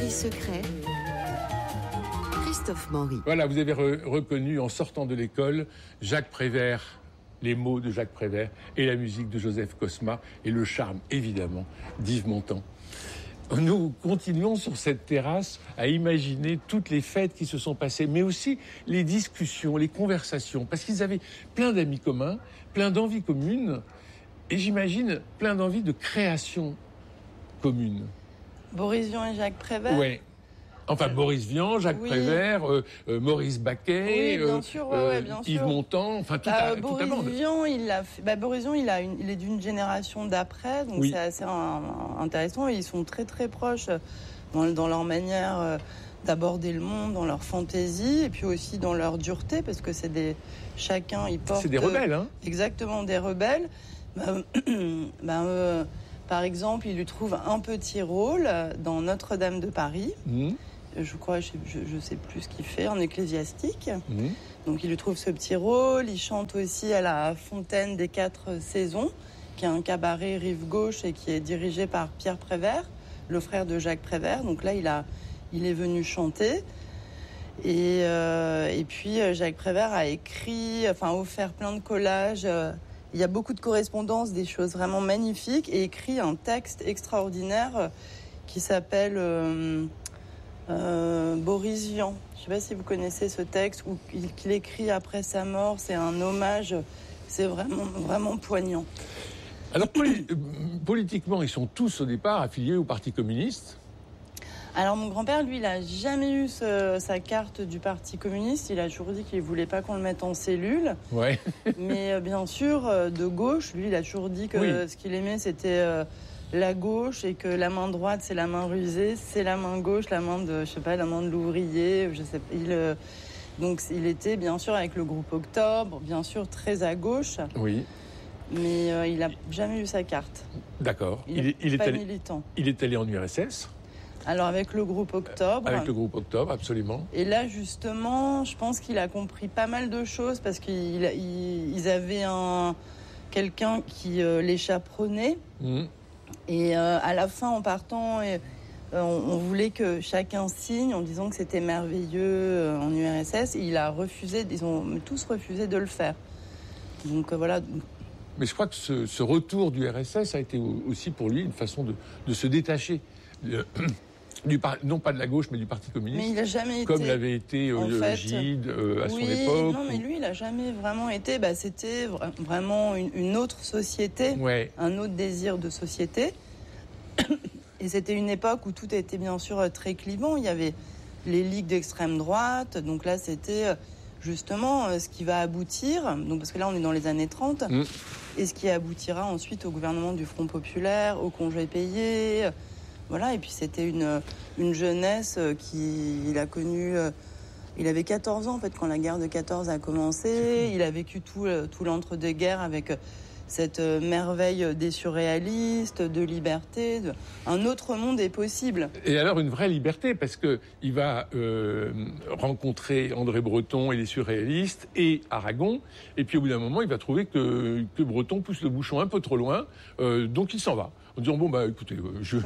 L'esprit secret, Christophe Maury. Voilà, vous avez reconnu en sortant de l'école Jacques Prévert, les mots de Jacques Prévert et la musique de Joseph Cosma et le charme, évidemment, d'Yves Montand. Nous continuons sur cette terrasse à imaginer toutes les fêtes qui se sont passées, mais aussi les discussions, les conversations, parce qu'ils avaient plein d'amis communs, plein d'envies communes, et j'imagine plein d'envies de création commune. Boris Vian et Jacques Prévert. Oui. Enfin, Boris Vian, Jacques Prévert, Maurice Baquet, bien sûr. Yves Montand, enfin tout à Boris bande. Vian, Boris Vian, il est d'une génération d'après, donc c'est assez intéressant. Et ils sont très très proches dans leur manière d'aborder le monde, dans leur fantaisie, et puis aussi dans leur dureté, parce que chacun ils portent. C'est des rebelles, hein. Exactement, des rebelles. Par exemple, il lui trouve un petit rôle dans Notre-Dame de Paris. Je crois, je sais plus ce qu'il fait, en ecclésiastique. Donc il lui trouve ce petit rôle. Il chante aussi à la Fontaine des 4 Saisons, qui est un cabaret rive gauche et qui est dirigé par Pierre Prévert, le frère de Jacques Prévert. Donc là, il est venu chanter. Et puis Jacques Prévert a offert plein de collages. Il y a beaucoup de correspondances, des choses vraiment magnifiques, et écrit un texte extraordinaire qui s'appelle Boris Vian. Je ne sais pas si vous connaissez ce texte, ou qu'il écrit après sa mort. C'est un hommage, c'est vraiment, vraiment poignant. Alors, politiquement, ils sont tous au départ affiliés au Parti communiste. Alors mon grand-père, lui, il n'a jamais eu sa carte du Parti communiste. Il a toujours dit qu'il ne voulait pas qu'on le mette en cellule. Ouais. Mais bien sûr, de gauche, lui, il a toujours dit que ce qu'il aimait, c'était la gauche, et que la main droite, c'est la main rusée, c'est la main gauche, la main de l'ouvrier. Donc il était bien sûr avec le groupe Octobre, bien sûr très à gauche. Oui. Mais il n'a jamais eu sa carte. D'accord. Il est pas militant. Il est allé en URSS. Alors avec le groupe Octobre. Avec le groupe Octobre, absolument. Et là justement, je pense qu'il a compris pas mal de choses, parce qu'ils avaient quelqu'un qui les chaperonnait. Et à la fin, en partant, on voulait que chacun signe en disant que c'était merveilleux en URSS. Et il a refusé, ils ont tous refusé de le faire. Donc voilà. Mais je crois que ce retour du RSS a été aussi pour lui une façon de se détacher. Non pas de la gauche, mais du Parti communiste. Mais il n'a jamais été. Comme l'avait été Gide à son époque. Non, mais lui, il n'a jamais vraiment été. C'était vraiment une autre société, un autre désir de société. Et c'était une époque où tout était bien sûr très clivant. Il y avait les ligues d'extrême droite. Donc là, c'était justement ce qui va aboutir. Donc, parce que là, on est dans les années 30. Et ce qui aboutira ensuite au gouvernement du Front populaire, au congé payé. Voilà, et puis c'était une jeunesse qu'il a connue. Il avait 14 ans en fait quand la guerre de 14 a commencé. Il a vécu tout l'entre-deux-guerres avec cette merveille des surréalistes, de liberté. Un autre monde est possible. Et alors une vraie liberté, parce que il va rencontrer André Breton et les surréalistes et Aragon, et puis au bout d'un moment, il va trouver que Breton pousse le bouchon un peu trop loin, donc il s'en va. En disant, écoutez, je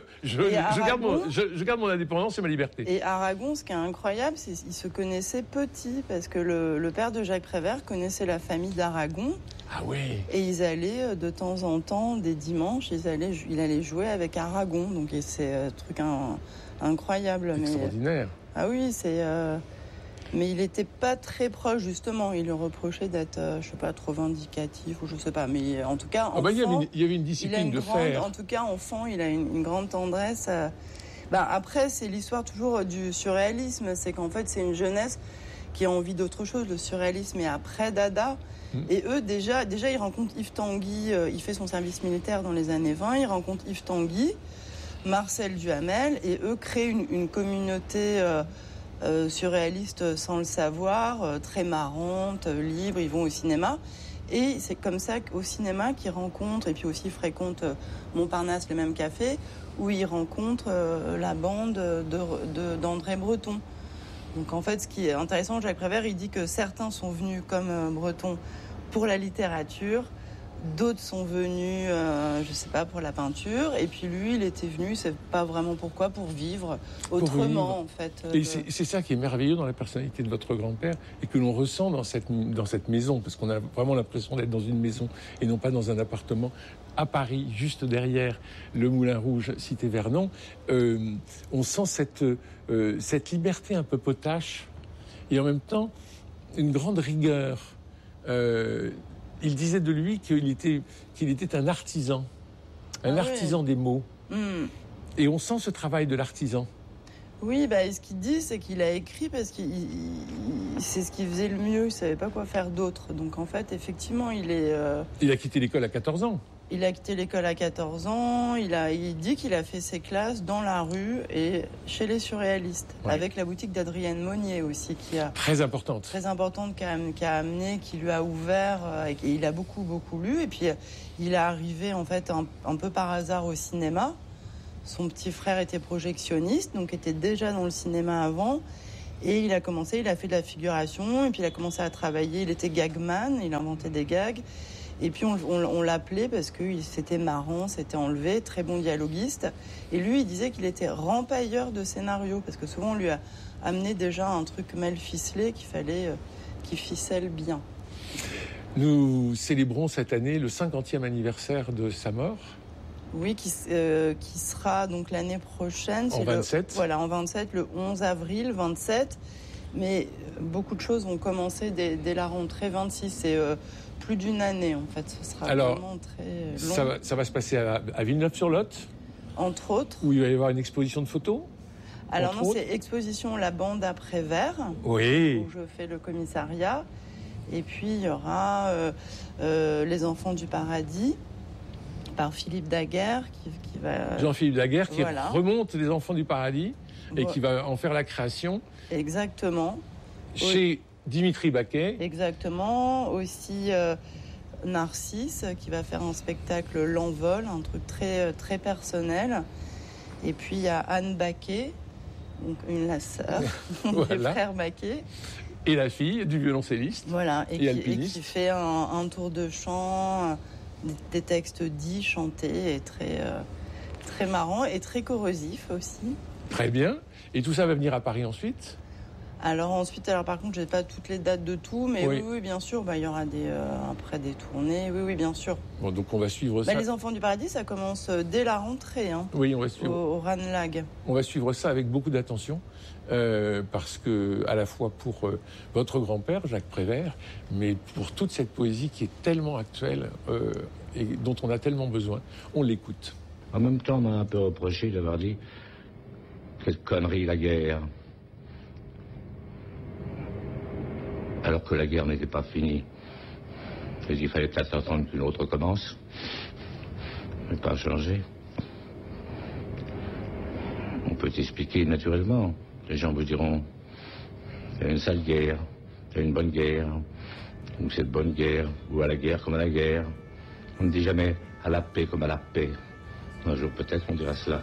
garde mon indépendance et ma liberté. Et Aragon, ce qui est incroyable, c'est qu'il se connaissait petit, parce que le père de Jacques Prévert connaissait la famille d'Aragon. Ah oui. Et ils allaient de temps en temps, des dimanches, il allait jouer avec Aragon. Donc c'est un truc incroyable. Extraordinaire. Ah oui, c'est... Mais il n'était pas très proche, justement. Il lui reprochait d'être, trop vindicatif, ou je sais pas. Mais en tout cas, enfant, il y avait une discipline de fer. En tout cas, enfant, il a une grande tendresse. Après, c'est l'histoire toujours du surréalisme. C'est qu'en fait, c'est une jeunesse qui a envie d'autre chose. Le surréalisme est après Dada. Et eux, déjà, ils rencontrent Yves Tanguy. Il fait son service militaire dans les années 20. Ils rencontrent Yves Tanguy, Marcel Duhamel. Et eux créent une communauté... surréaliste sans le savoir, très marrante, libre, ils vont au cinéma. Et c'est comme ça qu'au cinéma qu'ils rencontrent, et puis aussi ils fréquentent Montparnasse, le même café, où ils rencontrent la bande d'André Breton. Donc en fait, ce qui est intéressant, Jacques Prévert, il dit que certains sont venus comme Breton pour la littérature, D'autres sont venus, je sais pas, pour la peinture. Et puis lui, il était venu, c'est pas vraiment pourquoi, pour vivre autrement, en fait. Et c'est ça qui est merveilleux dans la personnalité de votre grand-père et que l'on ressent dans cette maison, parce qu'on a vraiment l'impression d'être dans une maison et non pas dans un appartement à Paris, juste derrière le Moulin Rouge, cité Vernon. On sent cette liberté un peu potache et en même temps une grande rigueur. Il disait de lui qu'il était un artisan, artisan des mots. Et on sent ce travail de l'artisan. Oui, et ce qu'il dit, c'est qu'il a écrit parce que c'est ce qu'il faisait le mieux, il ne savait pas quoi faire d'autre. Donc en fait, effectivement, il a quitté l'école à 14 ans. Il a quitté l'école à 14 ans, il dit qu'il a fait ses classes dans la rue et chez les surréalistes, avec la boutique d'Adrienne Monnier aussi, très importante, qui a amené, qui lui a ouvert, et il a beaucoup, beaucoup lu. Et puis, il est arrivé en fait un peu par hasard au cinéma. Son petit frère était projectionniste, donc était déjà dans le cinéma avant. Et il a fait de la figuration, et puis il a commencé à travailler, il était gagman, il inventait des gags. Et puis on l'appelait parce que c'était marrant, c'était enlevé, très bon dialoguiste. Et lui, il disait qu'il était rempailleur de scénarios, parce que souvent on lui a amené déjà un truc mal ficelé qu'il fallait qu'il ficelle bien. Nous célébrons cette année le 50e anniversaire de sa mort. Oui, qui sera donc l'année prochaine. En 27. En 27, le 11 avril 27. Mais beaucoup de choses vont commencer dès la rentrée 26. C'est plus d'une année, en fait. Ce sera vraiment très long. Ça va se passer à Villeneuve-sur-Lot, entre autres. Où il va y avoir une exposition de photos. Alors non, c'est exposition La Bande à Prévert. Oui. Où je fais le commissariat. Et puis, il y aura Les Enfants du Paradis, par Philippe Daguerre, qui va... Jean-Philippe Daguerre, qui remonte Les Enfants du Paradis et qui va en faire la création. Exactement. Chez Dimitri Baquet. Exactement. Aussi Narcisse, qui va faire un spectacle L'Envol, un truc très, très personnel. Et puis il y a Anne Baquet, donc la sœur des frères Baquet. Et la fille du violoncelliste. Voilà, et qui fait un tour de chant, des textes dits, chantés, et très, très marrant et très corrosif aussi. Très bien. Et tout ça va venir à Paris ensuite ? Alors par contre, j'ai pas toutes les dates de tout, mais oui, bien sûr, il y aura après des tournées, oui, bien sûr. Bon, donc on va suivre ça. Les Enfants du Paradis, ça commence dès la rentrée. Oui, on va suivre. Au Ranelagh. On va suivre ça avec beaucoup d'attention, parce que à la fois pour votre grand-père, Jacques Prévert, mais pour toute cette poésie qui est tellement actuelle et dont on a tellement besoin, on l'écoute. En même temps, on m'a un peu reproché d'avoir dit quelle connerie la guerre. Alors que la guerre n'était pas finie. Mais il fallait peut-être attendre qu'une autre commence. Mais pas changer. On peut expliquer naturellement. Les gens vous diront, il y a une sale guerre, il y a une bonne guerre, ou c'est de bonne guerre, ou à la guerre comme à la guerre. On ne dit jamais à la paix comme à la paix. Un jour peut-être on dira cela.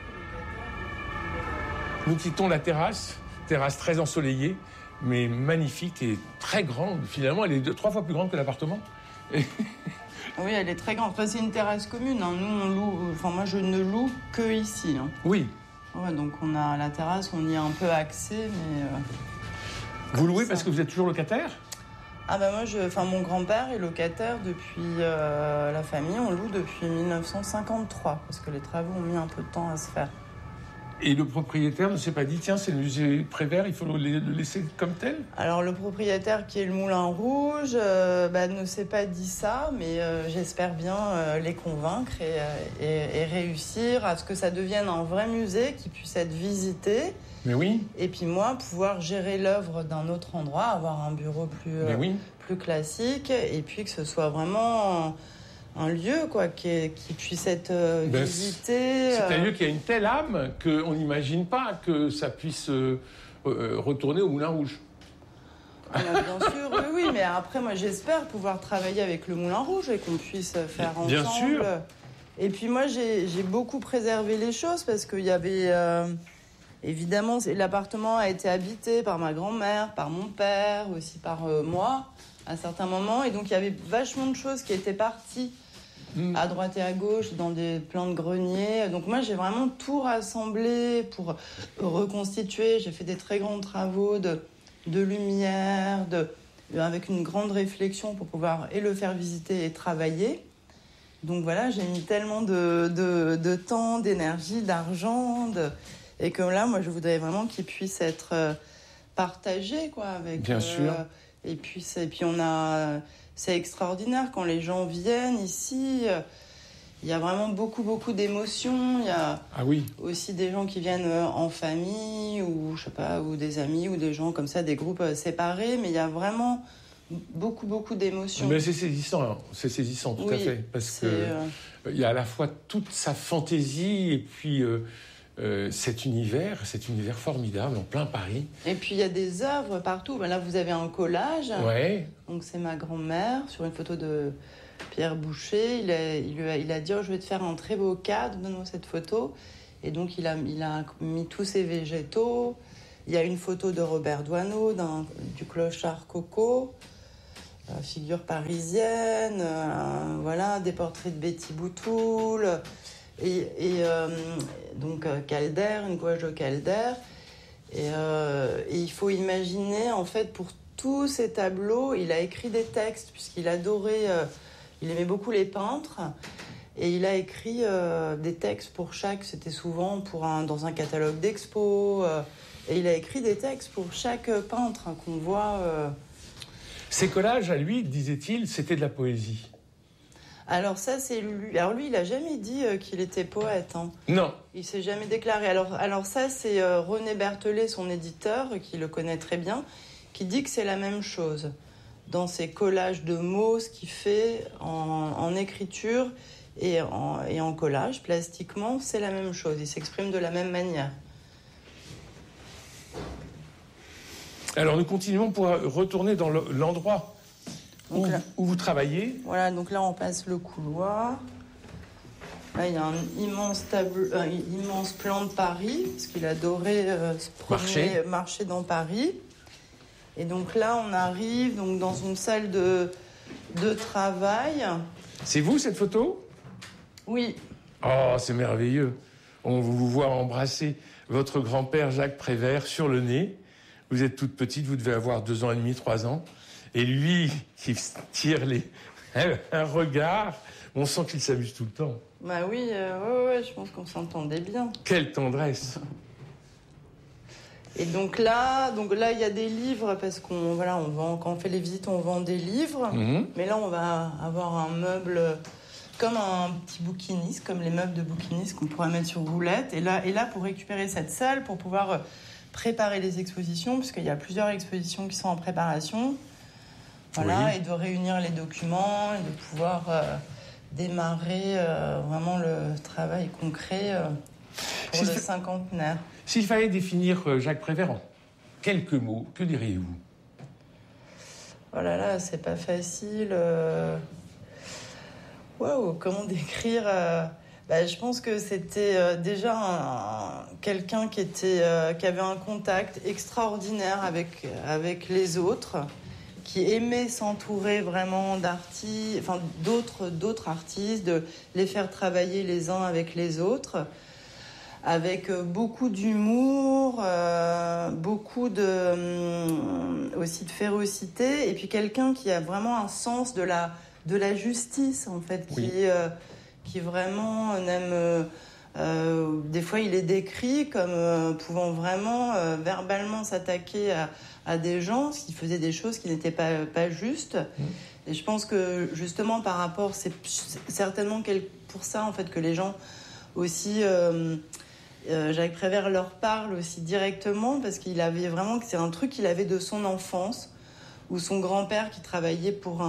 Nous quittons la terrasse très ensoleillée, mais magnifique et très grande. Finalement, elle est 3 fois plus grande que l'appartement. Oui, elle est très grande. Enfin, c'est une terrasse commune. Nous, on loue. Enfin, moi, je ne loue que ici. Oui. Ouais, donc on a la terrasse, on y est un peu axé, mais. Vous louez parce que vous êtes toujours locataire ? Moi, mon grand-père est locataire depuis la famille. On loue depuis 1953 parce que les travaux ont mis un peu de temps à se faire. Et le propriétaire ne s'est pas dit, tiens, c'est le musée Prévert, il faut le laisser comme tel ? Alors, le propriétaire, qui est le Moulin Rouge, ne s'est pas dit ça, mais j'espère bien les convaincre et réussir à ce que ça devienne un vrai musée qui puisse être visité. Mais oui. Et puis moi, pouvoir gérer l'œuvre d'un autre endroit, avoir un bureau plus classique, et puis que ce soit vraiment un lieu qui puisse être visité. C'est un lieu qui a une telle âme qu'on n'imagine pas que ça puisse retourner au Moulin Rouge. Bien sûr, oui, mais après, moi, j'espère pouvoir travailler avec le Moulin Rouge et qu'on puisse faire ensemble. Bien sûr. Et puis moi, j'ai beaucoup préservé les choses parce qu'il y avait... évidemment, l'appartement a été habité par ma grand-mère, par mon père, aussi par moi, à certains moments. Et donc, il y avait vachement de choses qui étaient parties à droite et à gauche, dans plein de greniers. Donc moi, j'ai vraiment tout rassemblé pour reconstituer. J'ai fait des très grands travaux de lumière, avec une grande réflexion pour pouvoir et le faire visiter et travailler. Donc voilà, j'ai mis tellement de temps, d'énergie, d'argent, et que là, moi, je voudrais vraiment qu'il puisse être partagé, quoi. Bien sûr. Et puis c'est extraordinaire quand les gens viennent ici. Il y a vraiment beaucoup d'émotions. Il y a aussi des gens qui viennent en famille ou je sais pas, ou des amis ou des gens comme ça, des groupes séparés. Mais il y a vraiment beaucoup d'émotions. Mais c'est saisissant tout à fait, parce que il y a à la fois toute sa fantaisie et puis cet univers formidable en plein Paris. Et puis il y a des œuvres partout. Ben là, vous avez un collage. Ouais. Donc c'est ma grand-mère sur une photo de Pierre Boucher. Il a dit je vais te faire un très beau cadre, donne-moi cette photo. Et donc il a mis tous ses végétaux. Il y a une photo de Robert Doisneau du clochard Coco. Figure parisienne, voilà, des portraits de Betty Boutoul. Et donc Calder, une gouache de Calder. Et il faut imaginer, en fait, pour tous ces tableaux, il a écrit des textes, puisqu'il adorait, il aimait beaucoup les peintres. Et il a écrit des textes pour chaque, c'était souvent dans un catalogue d'expo. Et il a écrit des textes pour chaque peintre qu'on voit. Ces collages, à lui, disait-il, c'était de la poésie. Alors ça, c'est lui. Alors lui, il n'a jamais dit qu'il était poète. Hein. Non. Il ne s'est jamais déclaré. Alors ça, c'est René Berthollet, son éditeur, qui le connaît très bien, qui dit que c'est la même chose. Dans ses collages de mots, ce qu'il fait en écriture et en collage, plastiquement, c'est la même chose. Il s'exprime de la même manière. Alors nous continuons pour retourner dans l'endroit où vous travaillez. Voilà, donc là on passe le couloir. Là il y a un immense plan de Paris, parce qu'il adorait marcher dans Paris. Et donc là on arrive dans une salle de travail. C'est vous cette photo ? Oui. Oh, c'est merveilleux. On vous voit embrasser votre grand-père Jacques Prévert sur le nez. Vous êtes toute petite, vous devez avoir 2 ans et demi, 3 ans. Et lui, qui tire un regard, on sent qu'il s'amuse tout le temps. Bah oui, ouais, je pense qu'on s'entendait bien. Quelle tendresse. Et donc là, il y a des livres, parce quand on fait les visites, on vend des livres. Mmh. Mais là, on va avoir un meuble comme un petit bouquiniste, comme les meubles de bouquiniste qu'on pourrait mettre sur roulette. Et là, pour récupérer cette salle, pour pouvoir préparer les expositions, puisqu'il y a plusieurs expositions qui sont en préparation. Voilà, et de réunir les documents et de pouvoir démarrer vraiment le travail concret pour le cinquantenaire. S'il fallait définir Jacques Prévert en quelques mots, que diriez-vous ? Oh là là, c'est pas facile. Waouh, comment décrire je pense que c'était déjà quelqu'un qui avait un contact extraordinaire avec les autres, qui aimait s'entourer vraiment d'autres artistes, de les faire travailler les uns avec les autres, avec beaucoup d'humour, beaucoup aussi de férocité, et puis quelqu'un qui a vraiment un sens de la justice, en fait, qui vraiment n'aime... des fois, il est décrit comme pouvant vraiment verbalement s'attaquer à des gens qui faisaient des choses qui n'étaient pas justes. Et je pense que, justement, par rapport... C'est certainement pour ça, en fait, que les gens aussi... Jacques Prévert leur parle aussi directement, parce qu'il avait vraiment... C'est un truc qu'il avait de son enfance, où son grand-père, qui travaillait pour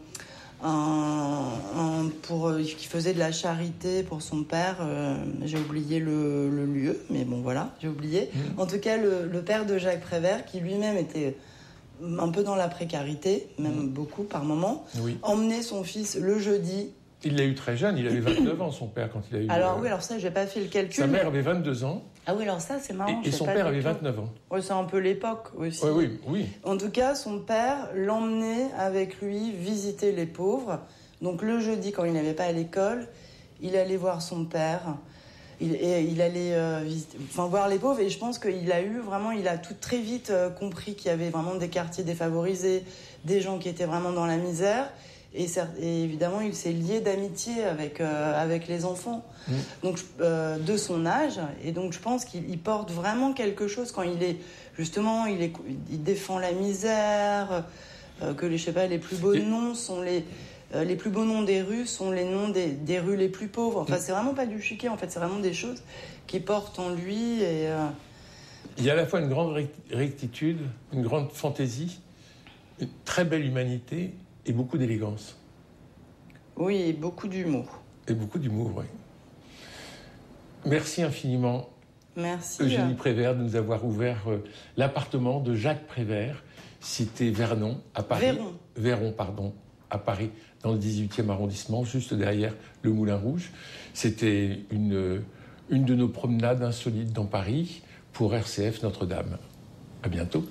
qui faisait de la charité pour son père, j'ai oublié le lieu, mais bon voilà, j'ai oublié. En tout cas, le père de Jacques Prévert, qui lui-même était un peu dans la précarité, même beaucoup par moments, emmenait son fils le jeudi Il l'a eu très jeune, il avait 29 ans, son père, quand il a eu... Alors oui, alors ça, j'ai pas fait le calcul. Sa mère avait 22 ans. Ah oui, alors ça, c'est marrant. Et son père avait 29 ans. Ouais, c'est un peu l'époque aussi. Oui. En tout cas, son père l'emmenait avec lui visiter les pauvres. Donc le jeudi, quand il n'avait pas à l'école, il allait voir son père. Il allait voir les pauvres. Et je pense qu'il a tout très vite compris qu'il y avait vraiment des quartiers défavorisés, des gens qui étaient vraiment dans la misère. Et évidemment, il s'est lié d'amitié avec les enfants, donc de son âge. Et donc, je pense qu'il porte vraiment quelque chose quand il est justement, il défend la misère, que les plus beaux noms sont les plus beaux noms des rues sont les noms des rues les plus pauvres. Enfin, c'est vraiment pas du chiquet. En fait, c'est vraiment des choses qui portent en lui. Il y a à la fois une grande rectitude, une grande fantaisie, une très belle humanité. Et beaucoup d'élégance. Oui, et beaucoup d'humour. Et beaucoup d'humour, oui. Merci infiniment, merci, Eugénie Prévert, de nous avoir ouvert l'appartement de Jacques Prévert, cité Vernon, à Paris. Véron, à Paris, dans le 18e arrondissement, juste derrière le Moulin Rouge. C'était une de nos promenades insolites dans Paris pour RCF Notre-Dame. À bientôt.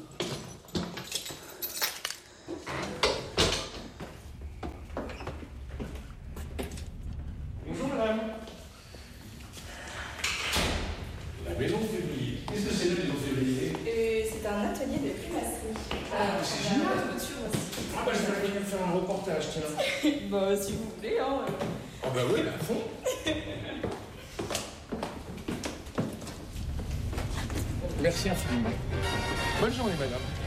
Si vous voulez, hein. Ah bah oui, à fond. Merci infiniment. Bonne journée, madame.